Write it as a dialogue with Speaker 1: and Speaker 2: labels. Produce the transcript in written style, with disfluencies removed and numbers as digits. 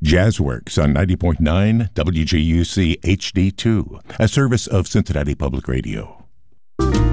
Speaker 1: Jazzworks on 90.9 WGUC HD2, a service of Cincinnati Public Radio.